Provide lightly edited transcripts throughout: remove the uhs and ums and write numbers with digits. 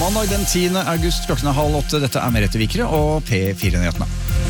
Mandag den 10. august klokken 7:30. Dette Merete Vikre og P4-nyhetene.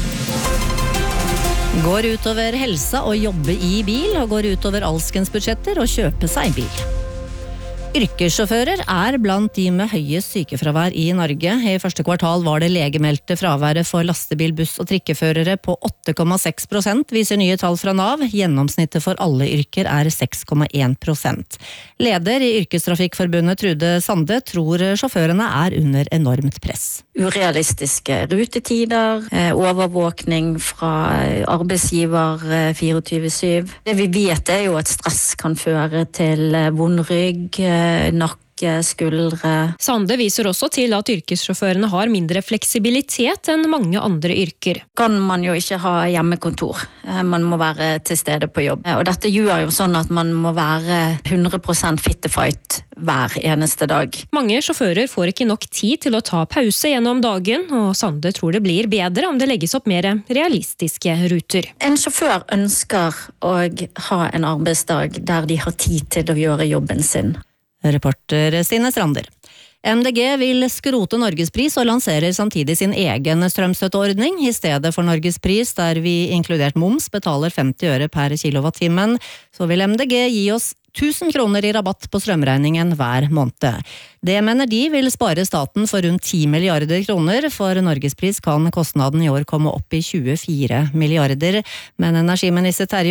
Går utover helsa å jobbe i bil, og går utover alskens budsjetter å kjøpe seg bil. Yrkessjåfører blant de med høyest sykefravær i Norge. I første kvartal var det legemeldte fraværet for lastebil, buss og trikkeførere på 8,6%, viser nye tall fra NAV. Gjennomsnittet for alle yrker 6,1%. Leder i Yrkestrafikkforbundet Trude Sande tror sjåførene under enormt press. Urealistiske rutetider, overvåkning fra arbeidsgiver 24/7. Det vi vet jo at stress kan føre til vond rygg, nakke, skuldre. Sande viser også til at yrkessjåførene har mindre fleksibilitet enn mange andre yrker. Kan man jo ikke ha hjemmekontor. Man må være til stede på jobb. Og dette gjør jo sånn at man må være 100% fit to fight hver eneste dag. Mange sjåfører får ikke nok tid til å ta pause gjennom dagen, og Sande tror det blir bedre om det legges opp mer realistiske ruter. En sjåfør ønsker å ha en arbeidsdag der de har tid til å gjøre jobben sin. Reporter Stine Strander. MDG vil skrote Norgespris og lanserer samtidig sin egen strømstøtteordning. I stedet for Norgespris, der vi inkludert moms betaler 50 øre per kilowattimen, så vil MDG gi oss 1000 kroner i rabatt på strømregningen hver måned. Det mener de vil spare staten for rundt 10 milliarder kroner. For Norgespris kan kostnaden i år komme opp i 24 milliarder. Men energiminister Terje